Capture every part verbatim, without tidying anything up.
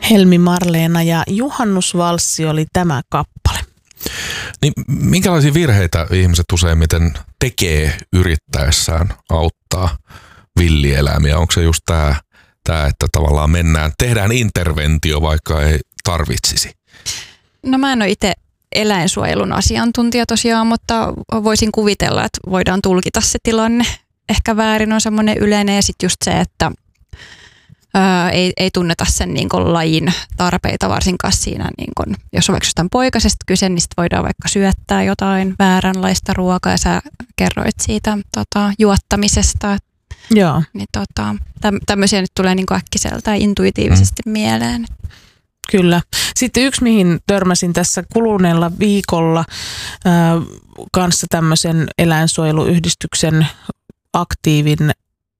Helmi Marleena ja Juhannusvalssi oli tämä kappale. Niin minkälaisia virheitä ihmiset useimmiten tekee yrittäessään auttaa villieläimiä? Onko se just tämä, tämä, että tavallaan mennään, tehdään interventio, vaikka ei tarvitsisi? No mä en ole itse eläinsuojelun asiantuntija tosiaan, mutta voisin kuvitella, että voidaan tulkita se tilanne. Ehkä väärin on semmoinen yleinen ja sitten just se, että ää, ei, ei tunneta sen niin kuin lajin tarpeita varsinkaan siinä, niin kuin, jos on vaikka jostain poikasesta kyse, niin sit voidaan vaikka syöttää jotain vääränlaista ruokaa ja sä kerroit siitä tota, juottamisesta. Joo. Niin, tota, täm, tämmöisiä nyt tulee niin kuin äkkiseltä ja intuitiivisesti mm. mieleen. Kyllä. Sitten yksi, mihin törmäsin tässä kuluneella viikolla ää, kanssa tämmöisen eläinsuojeluyhdistyksen aktiivin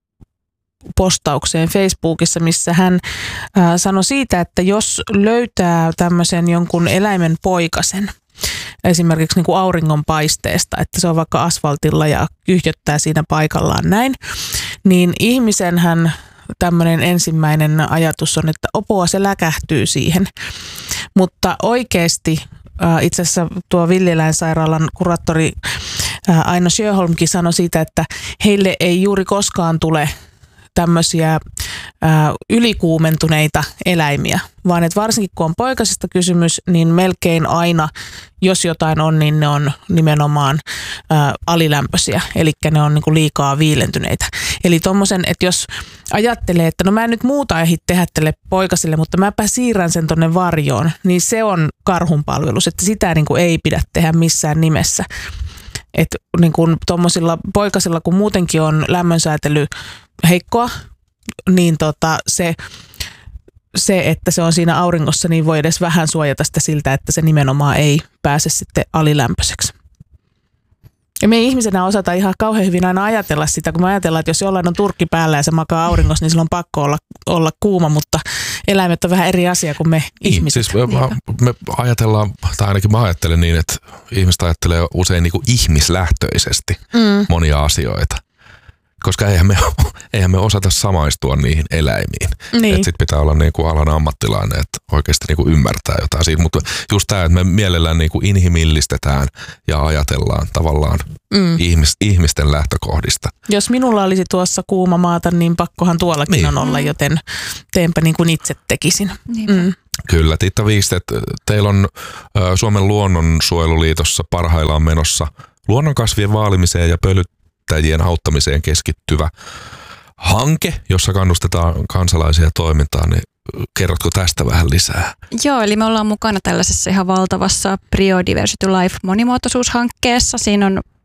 postaukseen Facebookissa, missä hän ää, sanoi siitä, että jos löytää tämmöisen jonkun eläimen poikasen, esimerkiksi niin kuin auringonpaisteesta, että se on vaikka asfaltilla ja kyhjöttää siinä paikallaan näin, niin ihmisenhän tämmöinen ensimmäinen ajatus on, että opoa se läkähtyy siihen. Mutta oikeasti äh, itse asiassa tuo villieläinsairaalan kuraattori äh, Aino Sjöholmkin sanoi siitä, että heille ei juuri koskaan tule tämmöisiä äh, ylikuumentuneita eläimiä, vaan että varsinkin kun on poikasista kysymys, niin melkein aina, jos jotain on, niin ne on nimenomaan äh, alilämpöisiä, eli ne on niinku liikaa viilentyneitä. Eli tommosen, että jos ajattelee, että no mä en nyt muuta ehdi tehdä tälle poikaselle, mutta mäpä siirrän sen tonne varjoon, niin se on karhunpalvelus, että sitä niinku ei pidä tehdä missään nimessä. Että niin kuin tuommoisilla poikasilla, kun muutenkin on lämmönsäätely heikkoa, niin tota se, se, että se on siinä auringossa, niin voi edes vähän suojata sitä siltä, että se nimenomaan ei pääse sitten alilämpöiseksi. Ja me ei ihmisenä osata ihan kauhean hyvin aina ajatella sitä, kun me ajatellaan, että jos jollain on turkki päällä ja se makaa auringossa, niin sillä on pakko olla, olla kuuma, mutta eläimet on vähän eri asia kuin me niin, ihmiset. Siis me, me ajatellaan, tai ainakin mä ajattelen niin, että ihmiset ajattelee usein niin kuin ihmislähtöisesti mm. monia asioita. Koska eihän me, eihän me osata samaistua niihin eläimiin. Niin. Että sit pitää olla niinku alan ammattilainen, että oikeasti niinku ymmärtää jotain siitä. Mutta just tämä, että me mielellään niinku inhimillistetään ja ajatellaan tavallaan mm. ihmis, ihmisten lähtökohdista. Jos minulla olisi tuossa kuuma maata, niin pakkohan tuollakin niin. on olla, joten teenpä niin kuin itse tekisin. Mm. Kyllä, Titta Viikstedt, teillä on ä, Suomen luonnonsuojeluliitossa parhaillaan menossa luonnonkasvien vaalimiseen ja pölyt auttamiseen keskittyvä hanke, jossa kannustetaan kansalaisia toimintaan, niin kerrotko tästä vähän lisää? Joo, eli me ollaan mukana tällaisessa ihan valtavassa Biodiversity Life -monimuotoisuushankkeessa. Siinä on